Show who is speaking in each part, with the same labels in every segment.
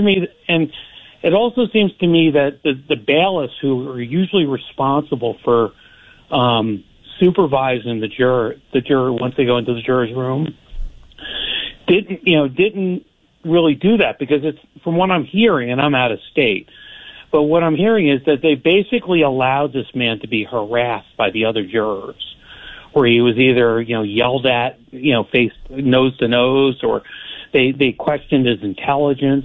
Speaker 1: to me, and it also seems to me that the bailiffs who are usually responsible for supervising the juror once they go into the juror's room didn't really do that, because it's, from what I'm hearing, and I'm out of state, but what I'm hearing is that they basically allowed this man to be harassed by the other jurors, where he was either, yelled at, face nose to nose, or they questioned his intelligence.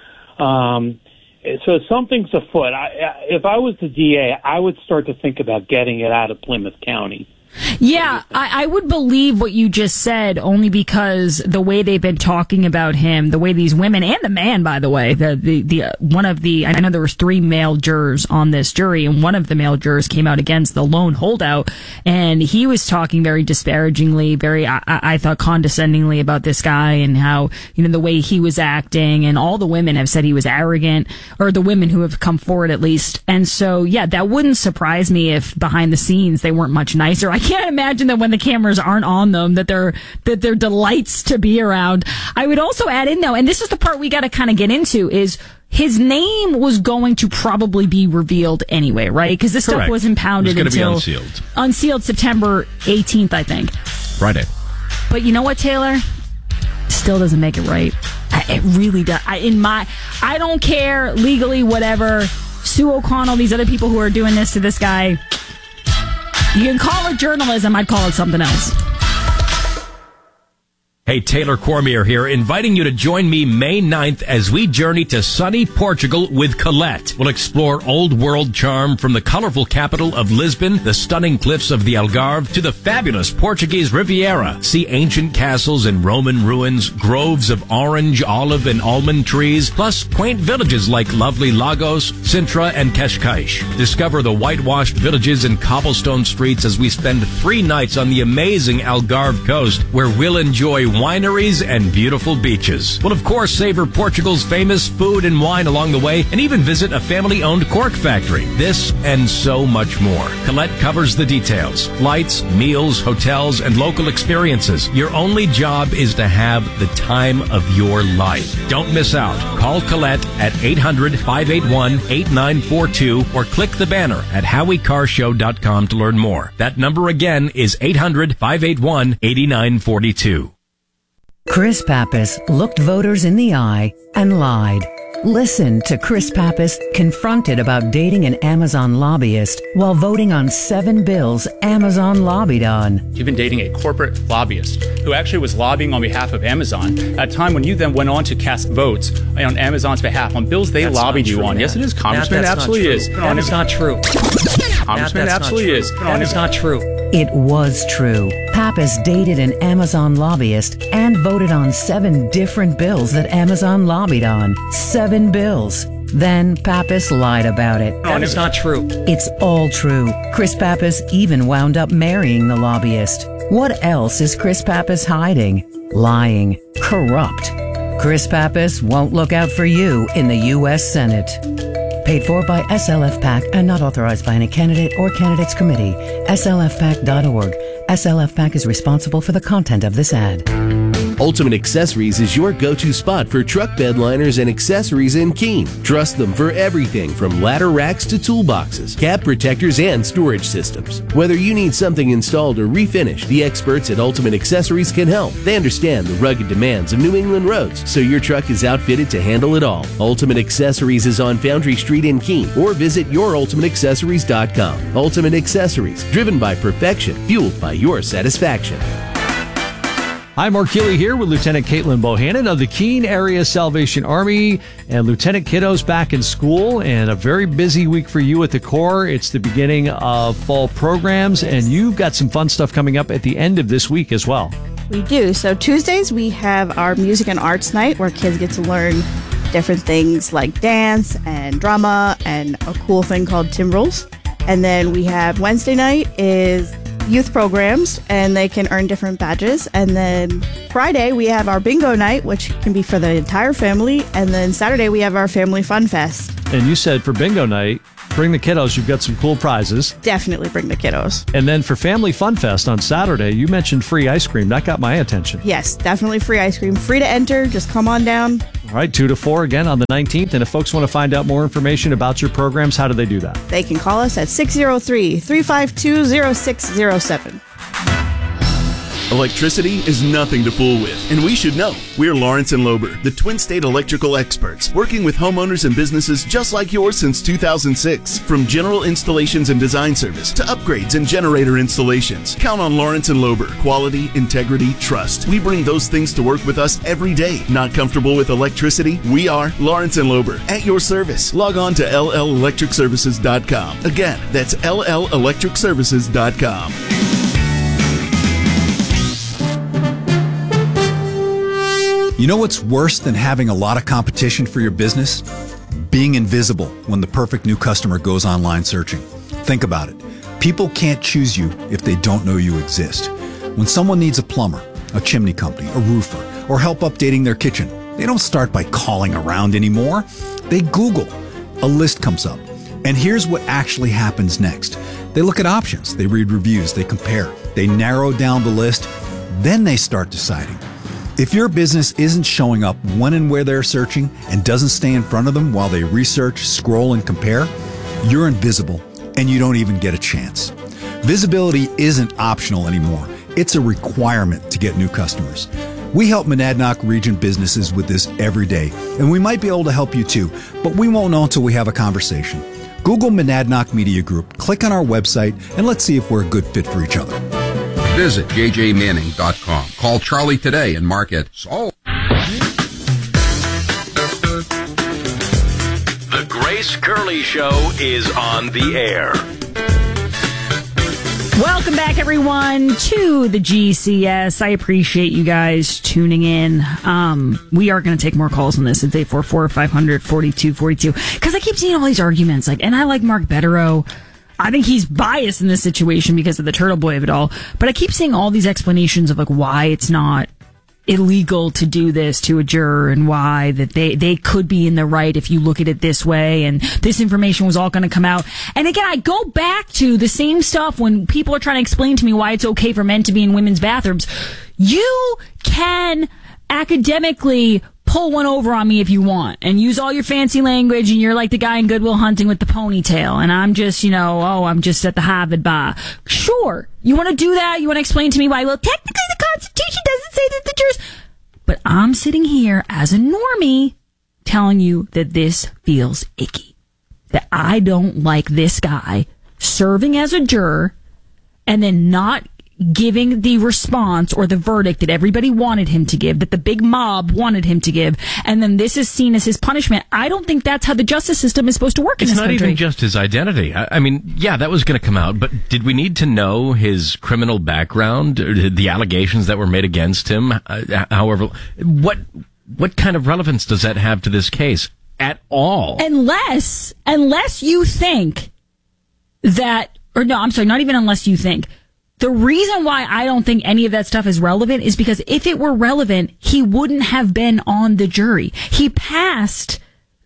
Speaker 1: So something's afoot. If I was the DA, I would start to think about getting it out of Plymouth County.
Speaker 2: Yeah, I would believe what you just said, only because the way they've been talking about him, the way these women, and the man, by the way, I know there was 3 male jurors on this jury, and one of the male jurors came out against the lone holdout, and he was talking very disparagingly, I thought condescendingly about this guy, and how, the way he was acting, and all the women have said he was arrogant, or the women who have come forward at least. And so, yeah, that wouldn't surprise me if behind the scenes they weren't much nicer. I can't imagine that when the cameras aren't on them, that they're delights to be around. I would also add in, though, and this is the part we got to kind of get into, is his name was going to probably be revealed anyway, right? Because this stuff was impounded until unsealed September 18th, I think.
Speaker 3: Friday.
Speaker 2: But you know what, Taylor? Still doesn't make it right. It really does. I don't care legally, whatever. Sue O'Connell, these other people who are doing this to this guy. You can call it journalism. I'd call it something else.
Speaker 3: Hey, Taylor Cormier here, inviting you to join me May 9th as we journey to sunny Portugal with Colette. We'll explore old world charm from the colorful capital of Lisbon, the stunning cliffs of the Algarve, to the fabulous Portuguese Riviera. See ancient castles and Roman ruins, groves of orange, olive, and almond trees, plus quaint villages like lovely Lagos, Sintra, and Cascais. Discover the whitewashed villages and cobblestone streets as we spend 3 nights on the amazing Algarve coast, where we'll enjoy wineries and beautiful beaches. We'll, of course, savor Portugal's famous food and wine along the way, and even visit a family-owned cork factory. This and so much more. Colette covers the details. Flights, meals, hotels, and local experiences. Your only job is to have the time of your life. Don't miss out. Call Colette at 800-581-8942 or click the banner at HowieCarShow.com to learn more. That number again is 800-581-8942.
Speaker 4: Chris Pappas looked voters in the eye and lied. Listen to Chris Pappas confronted about dating an Amazon lobbyist while voting on 7 bills Amazon lobbied on.
Speaker 5: You've been dating a corporate lobbyist who actually was lobbying on behalf of Amazon at a time when you then went on to cast votes on Amazon's behalf on bills they lobbied you on. Yes, it is, Congressman. Absolutely is.
Speaker 6: That is not true.
Speaker 5: Congressman, absolutely is.
Speaker 6: That is not true.
Speaker 4: It was true. Pappas dated an Amazon lobbyist and voted on 7 different bills that Amazon lobbied on. 7 bills. Then Pappas lied about it.
Speaker 6: That is not true.
Speaker 4: It's all true. Chris Pappas even wound up marrying the lobbyist. What else is Chris Pappas hiding? Lying. Corrupt. Chris Pappas won't look out for you in the U.S. Senate. Paid for by SLF PAC and not authorized by any candidate or candidates committee. SLFPAC.org. SLF PAC is responsible for the content of this ad.
Speaker 7: Ultimate Accessories is your go-to spot for truck bed liners and accessories in Keene. Trust them for everything from ladder racks to toolboxes, cab protectors, and storage systems. Whether you need something installed or refinished, the experts at Ultimate Accessories can help. They understand the rugged demands of New England roads, so your truck is outfitted to handle it all. Ultimate Accessories is on Foundry Street in Keene, or visit yourultimateaccessories.com. Ultimate Accessories, driven by perfection, fueled by your satisfaction.
Speaker 8: Hi, Mark Keeley here with Lieutenant Caitlin Bohannon of the Keene Area Salvation Army, and Lieutenant Kiddo's back in school, and a very busy week for you at the Corps. It's the beginning of fall programs, and you've got some fun stuff coming up at the end of this week as well.
Speaker 9: We do. So Tuesdays, we have our music and arts night where kids get to learn different things like dance and drama and a cool thing called timbrels. And then we have Wednesday night is youth programs, and they can earn different badges. And then Friday, we have our bingo night, which can be for the entire family. And then Saturday, we have our family fun fest.
Speaker 8: And you said for bingo night, bring the kiddos. You've got some cool prizes.
Speaker 9: Definitely bring the kiddos.
Speaker 8: And then for Family Fun Fest on Saturday, you mentioned free ice cream. That got my attention.
Speaker 9: Yes, definitely free ice cream. Free to enter. Just come on down.
Speaker 8: All right, 2 to 4 again on the 19th. And if folks want to find out more information about your programs, how do they do that?
Speaker 9: They can call us at 603-352-0607.
Speaker 10: Electricity is nothing to fool with, and we should know. We're Lawrence and Lober, the Twin State electrical experts, working with homeowners and businesses just like yours since 2006. From general installations and design service to upgrades and generator installations, count on Lawrence and Lober. Quality, integrity, trust. We bring those things to work with us every day. Not comfortable with electricity? We are Lawrence and Lober, at your service. Log on to LLElectricServices.com. Again, that's LLElectricServices.com.
Speaker 11: You know what's worse than having a lot of competition for your business? Being invisible when the perfect new customer goes online searching. Think about it. People can't choose you if they don't know you exist. When someone needs a plumber, a chimney company, a roofer, or help updating their kitchen, they don't start by calling around anymore. They Google. A list comes up. And here's what actually happens next. They look at options. They read reviews. They compare. They narrow down the list. Then they start deciding. If your business isn't showing up when and where they're searching and doesn't stay in front of them while they research, scroll, and compare, you're invisible and you don't even get a chance. Visibility isn't optional anymore. It's a requirement to get new customers. We help Monadnock region businesses with this every day, and we might be able to help you too, but we won't know until we have a conversation. Google Monadnock Media Group, click on our website, and let's see if we're a good fit for each other.
Speaker 12: Visit jjmanning.com. Call Charlie today and mark it sold.
Speaker 3: The Grace Curley Show is on the air.
Speaker 2: Welcome back, everyone, to the GCS. I appreciate you guys tuning in. We are going to take more calls on this. It's 844-500-4242. Because I keep seeing all these arguments, and I like Mark Betterow. I think he's biased in this situation because of the Turtle Boy of it all. But I keep seeing all these explanations of why it's not illegal to do this to a juror and why that they could be in the right if you look at it this way, and this information was all going to come out. And again, I go back to the same stuff when people are trying to explain to me why it's okay for men to be in women's bathrooms. You can academically pull one over on me if you want and use all your fancy language, and you're like the guy in Good Will Hunting with the ponytail, and I'm just, I'm just at the Harvard bar. Sure, you want to do that? You want to explain to me why? Well, technically the Constitution doesn't say that the jurors... But I'm sitting here as a normie telling you that this feels icky. That I don't like this guy serving as a juror and then not giving the response or the verdict that everybody wanted him to give, that the big mob wanted him to give, and then this is seen as his punishment. I don't think that's how the justice system is supposed to work in this country.
Speaker 3: It's not even just his identity. I mean, yeah, that was going to come out, but did we need to know his criminal background, or the allegations that were made against him? However, what kind of relevance does that have to this case at all? Unless
Speaker 2: you think that, or no, I'm sorry, not even unless you think. The reason why I don't think any of that stuff is relevant is because if it were relevant, he wouldn't have been on the jury. He cleared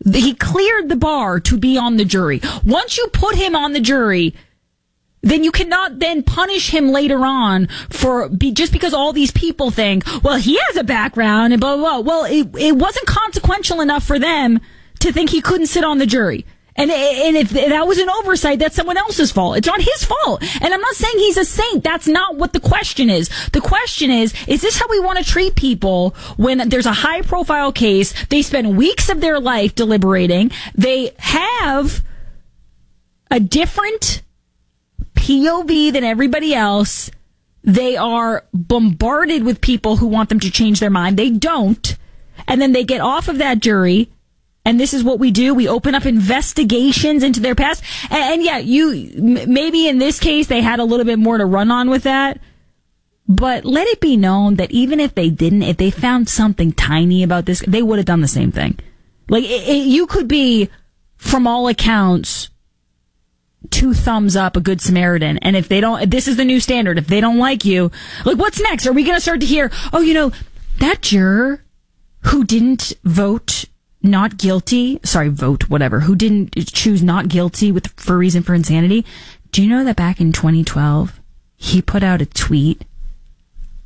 Speaker 2: the bar to be on the jury. Once you put him on the jury, then you cannot then punish him later on just because all these people think, well, he has a background and blah, blah, blah. Well, it wasn't consequential enough for them to think he couldn't sit on the jury. And if that was an oversight, that's someone else's fault. It's not his fault. And I'm not saying he's a saint. That's not what the question is. The question is this how we want to treat people when there's a high-profile case? They spend weeks of their life deliberating. They have a different POV than everybody else. They are bombarded with people who want them to change their mind. They don't. And then they get off of that jury. And this is what we do. We open up investigations into their past. And yeah, maybe in this case, they had a little bit more to run on with that. But let it be known that even if they didn't, if they found something tiny about this, they would have done the same thing. You could be, from all accounts, 2 thumbs up, a good Samaritan. And if this is the new standard. If they don't like you, what's next? Are we going to start to hear, that juror who didn't vote not guilty, who didn't choose not guilty for reason for insanity. Do you know that back in 2012, he put out a tweet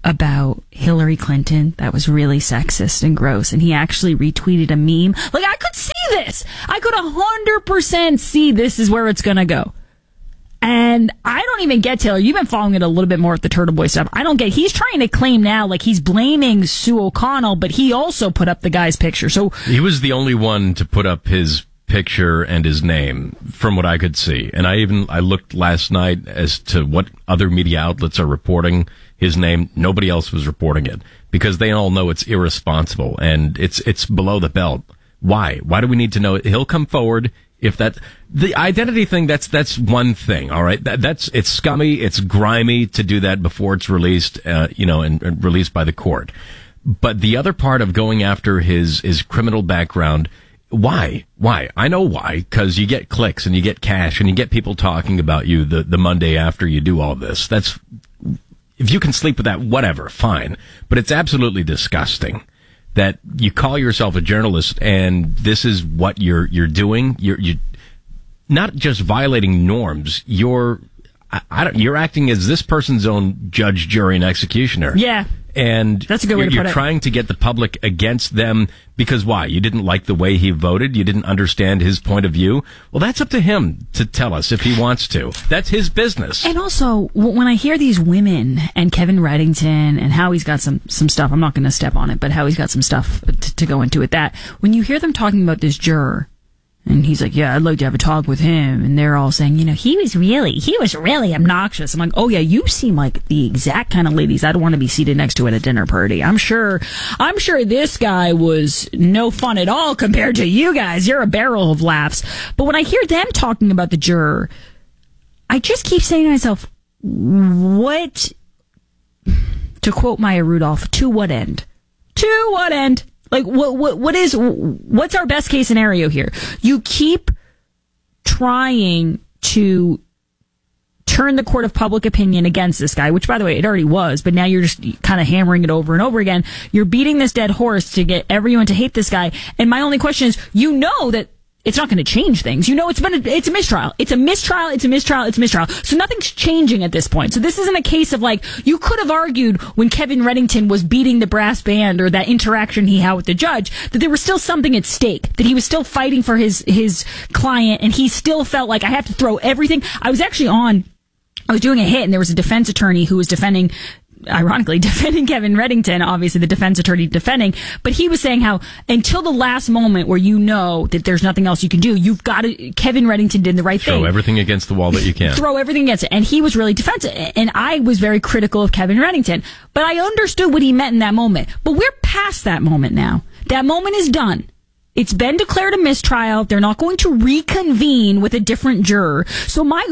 Speaker 2: about Hillary Clinton that was really sexist and gross, and he actually retweeted a meme. Like, I could see this. I could 100% see this is where it's going to go. And I don't even get, Taylor, you've been following it a little bit more with the Turtle Boy stuff. I don't get, he's trying to claim now, like he's blaming Sue O'Connell, but he also put up the guy's picture. So
Speaker 3: he was the only one to put up his picture and his name from what I could see. And I looked last night as to what other media outlets are reporting his name. Nobody else was reporting it because they all know it's irresponsible and it's below the belt. Why? Why do we need to know? He'll come forward. If that, the identity thing, that's one thing, all right? It's scummy, it's grimy to do that before it's released, and released by the court. But the other part of going after his criminal background, why? I know why, because you get clicks and you get cash and you get people talking about you the Monday after you do all this. That's, if you can sleep with that, whatever, fine. But it's absolutely disgusting that you call yourself a journalist and this is what you're doing. You're not just violating norms. You're acting as this person's own judge, jury, and executioner.
Speaker 2: Yeah.
Speaker 3: And
Speaker 2: that's a good way to put it.
Speaker 3: You're trying to get the public against them because why? You didn't like the way he voted? You didn't understand his point of view? Well, that's up to him to tell us if he wants to. That's his business.
Speaker 2: And also, when I hear these women and Kevin Reddington and how he's got some stuff, I'm not going to step on it, but how he's got some stuff to go into with that. When you hear them talking about this juror, and he's like, yeah, I'd like to have a talk with him. And they're all saying, he was really obnoxious. I'm like, oh yeah, you seem like the exact kind of ladies I'd want to be seated next to at a dinner party. I'm sure this guy was no fun at all compared to you guys. You're a barrel of laughs. But when I hear them talking about the juror, I just keep saying to myself, what, to quote Maya Rudolph, to what end? To what end? Like, what's our best case scenario here? You keep trying to turn the court of public opinion against this guy, which, by the way, it already was, but now you're just kind of hammering it over and over again. You're beating this dead horse to get everyone to hate this guy. And my only question is, that it's not going to change things. It's a mistrial. It's a mistrial. So nothing's changing at this point. So this isn't a case of like, you could have argued when Kevin Reddington was beating the brass band or that interaction he had with the judge, that there was still something at stake, that he was still fighting for his client, and he still felt like I have to throw everything. I was doing a hit, and there was a defense attorney who was defending Kevin Reddington, obviously the defense attorney defending, but he was saying how until the last moment where you know that there's nothing else you can do, you've got to, Kevin Reddington did the right thing.
Speaker 3: Throw everything against the wall that you can.
Speaker 2: Throw everything against it. And he was really defensive. And I was very critical of Kevin Reddington, but I understood what he meant in that moment. But we're past that moment now. That moment is done. It's been declared a mistrial. They're not going to reconvene with a different juror. So my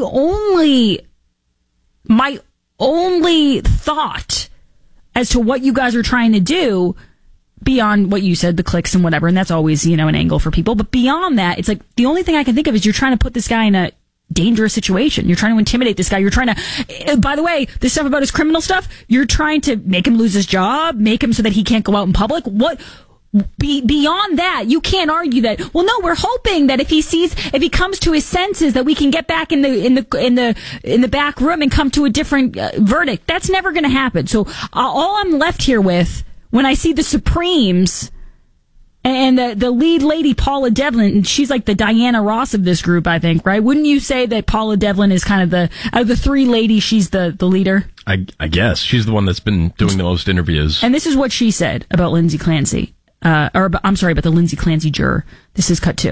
Speaker 2: only thought as to what you guys are trying to do, beyond what you said, the clicks and whatever, and that's always, an angle for people, but beyond that, it's like the only thing I can think of is you're trying to put this guy in a dangerous situation. You're trying to intimidate this guy. You're trying to, by the way, this stuff about his criminal stuff, you're trying to make him lose his job, make him so that he can't go out in public. Beyond that, you can't argue that. Well, no, we're hoping that if he comes to his senses, that we can get back in the back room and come to a different verdict. That's never going to happen. So all I'm left here with, when I see the Supremes and the lead lady, Paula Devlin, she's like the Diana Ross of this group, I think, right? Wouldn't you say that Paula Devlin is kind of out of the three ladies, she's the leader?
Speaker 3: I guess she's the one that's been doing the most interviews.
Speaker 2: And this is what she said about Lindsay Clancy. About the Lindsay Clancy juror. This is cut 2.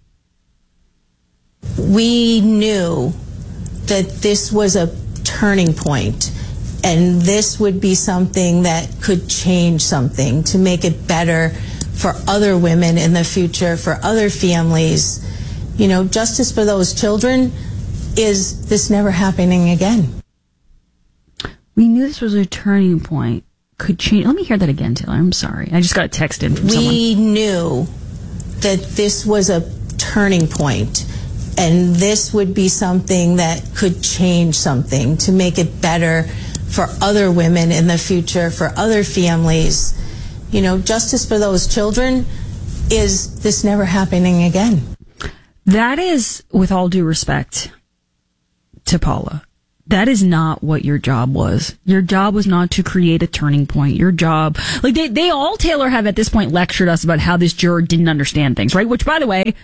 Speaker 13: We knew that this was a turning point, and this would be something that could change something to make it better for other women in the future, for other families. Justice for those children. Is this never happening again?
Speaker 2: We knew this was a turning point. Could change. Let me hear that again, Taylor. I'm sorry. I just got a text in from someone.
Speaker 13: We knew that this was a turning point, and this would be something that could change something to make it better for other women in the future, for other families. Justice for those children. Is this never happening again?
Speaker 2: That is, with all due respect to Paula, That is not what your job was. Your job was not to create a turning point. Your job, like they all, Taylor, have at this point lectured us about how this juror didn't understand things, right? Which, by the way,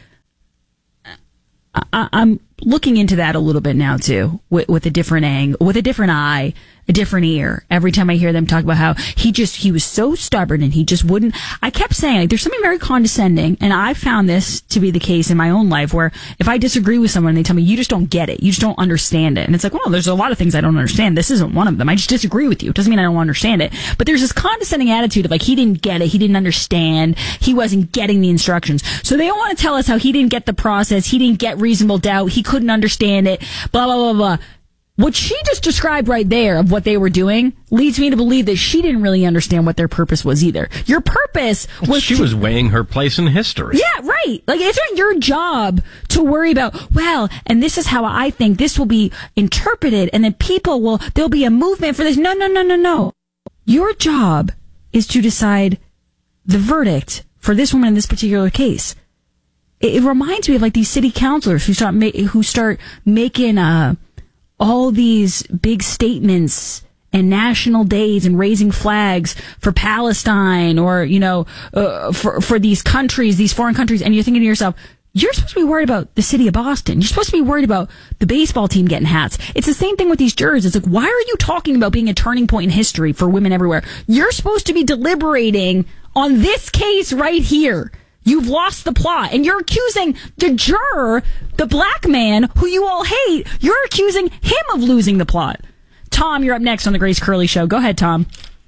Speaker 2: I'm looking into that a little bit now too, with a different angle, with a different eye, a different ear. Every time I hear them talk about how he was so stubborn and he just wouldn't. I kept saying, like, there's something very condescending, and I found this to be the case in my own life, where if I disagree with someone and they tell me, you just don't get it, you just don't understand it, and it's like, well, there's a lot of things I don't understand. This isn't one of them. I just disagree with you. It doesn't mean I don't understand it. But there's this condescending attitude of like, he didn't get it, he didn't understand, he wasn't getting the instructions. So they don't want to tell us how he didn't get the process, he didn't get reasonable doubt, he couldn't understand it, blah, blah, blah, blah. What she just described right there of what they were doing leads me to believe that she didn't really understand what their purpose was either. Your purpose was...
Speaker 3: She was weighing her place in history.
Speaker 2: Yeah, right. Like, it's not your job to worry about, well, and this is how I think this will be interpreted, and then there'll be a movement for this. No. Your job is to decide the verdict for this woman in this particular case. It reminds me of like these city councilors who start making all these big statements and national days and raising flags for Palestine or, for these countries, these foreign countries. And you're thinking to yourself, you're supposed to be worried about the city of Boston. You're supposed to be worried about the baseball team getting hats. It's the same thing with these jurors. It's like, why are you talking about being a turning point in history for women everywhere? You're supposed to be deliberating on this case right here. You've lost the plot, and you're accusing the juror, the black man who you all hate, you're accusing him of losing the plot. Tom, you're up next on the Grace Curley Show. Go ahead, Tom.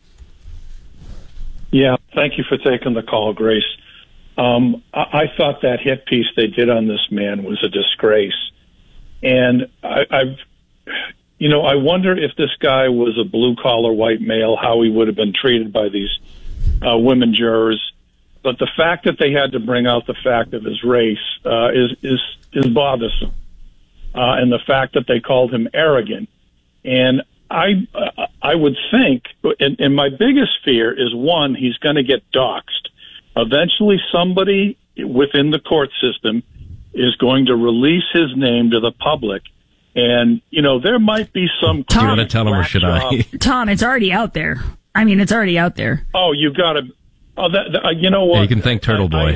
Speaker 14: Yeah, thank you for taking the call, Grace. I thought that hit piece they did on this man was a disgrace. And I wonder if this guy was a blue-collar white male, how he would have been treated by these women jurors. But the fact that they had to bring out the fact of his race is bothersome, and the fact that they called him arrogant. And I would think, and my biggest fear is, one, he's going to get doxxed. Eventually, somebody within the court system is going to release his name to the public, and there might be some.
Speaker 3: Do you want to tell him, or should I?
Speaker 2: Tom, it's already out there. I mean, it's already out there.
Speaker 14: Oh, you've got to. Oh, you know what?
Speaker 3: Yeah, you can thank Turtle Boy.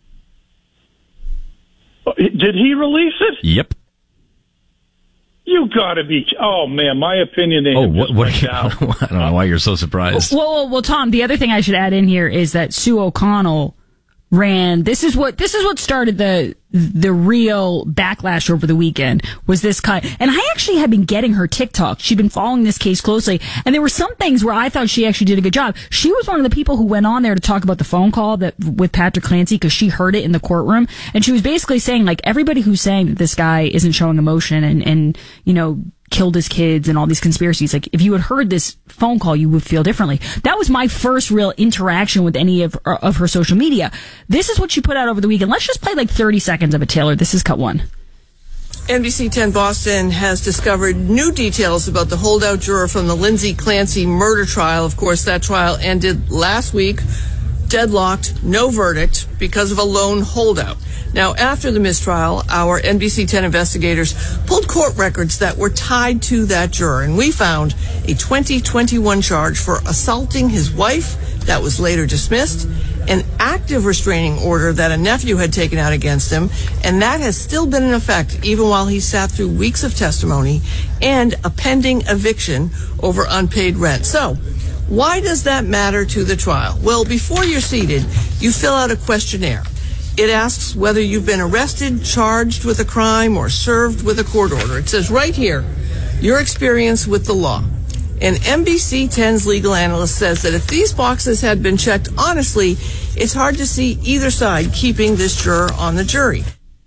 Speaker 14: Did he release it?
Speaker 3: Yep.
Speaker 14: You got to be. Oh man, my opinion.
Speaker 3: I don't know why you're so surprised.
Speaker 2: Well, Tom. The other thing I should add in here is that Sue O'Connell ran. This is what started the real backlash over the weekend, was this cut. And I actually had been getting her TikTok. She'd been following this case closely, and there were some things where I thought she actually did a good job. She was one of the people who went on there to talk about the phone call with Patrick Clancy, because she heard it in the courtroom, and she was basically saying, like, everybody who's saying that this guy isn't showing emotion and killed his kids and all these conspiracies, like, if you had heard this phone call, you would feel differently. That was my first real interaction with any of her social media. This is what she put out over the weekend. Let's just play like 30 seconds of it, Taylor. This is cut one.
Speaker 15: NBC 10 Boston has discovered new details about the holdout juror from the Lindsay Clancy murder trial. Of course, that trial ended last week, deadlocked, no verdict, because of a lone holdout. Now, after the mistrial, our NBC 10 investigators pulled court records that were tied to that juror, and we found a 2021 charge for assaulting his wife that was later dismissed, an active restraining order that a nephew had taken out against him, and that has still been in effect even while he sat through weeks of testimony, and a pending eviction over unpaid rent. So, why does that matter to the trial? Well, before you're seated, you fill out a questionnaire. It asks whether you've been arrested, charged with a crime, or served with a court order. It says right here, your experience with the law. And NBC 10's legal analyst says that if these boxes had been checked honestly, it's hard to see either side keeping this juror on the jury.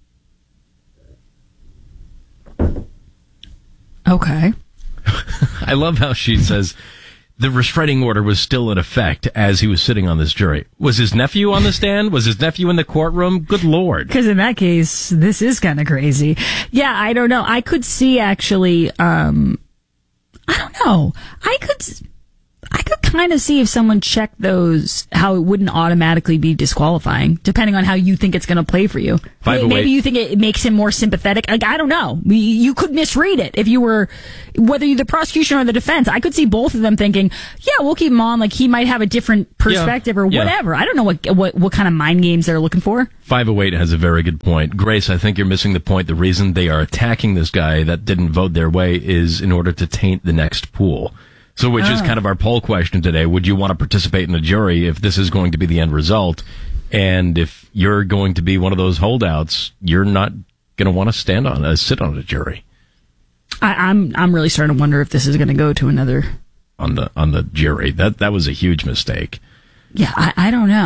Speaker 2: Okay.
Speaker 3: I love how she says the restraining order was still in effect as he was sitting on this jury. Was his nephew on the stand? Was his nephew in the courtroom? Good Lord.
Speaker 2: Because in that case, this is kind of crazy. Yeah, I don't know. I could see actually, I don't know. I I could kind of see if someone checked those, how it wouldn't automatically be disqualifying, depending on how you think it's going to play for you. Maybe you think it makes him more sympathetic. Like, I don't know. You could misread it if you were, whether you're the prosecution or the defense. I could see both of them thinking, yeah, we'll keep him on. Like, he might have a different perspective or whatever. I don't know what kind of mind games they're looking for.
Speaker 3: 508 has a very good point. Grace, I think you're missing the point. The reason they are attacking this guy that didn't vote their way is in order to taint the next pool. So which is kind of our poll question today. Would you want to participate in a jury if this is going to be the end result? And if you're going to be one of those holdouts, you're not going to want to sit on a jury.
Speaker 2: I'm really starting to wonder if this is going to go to another
Speaker 3: on the jury. That was a huge mistake.
Speaker 2: Yeah, I don't know.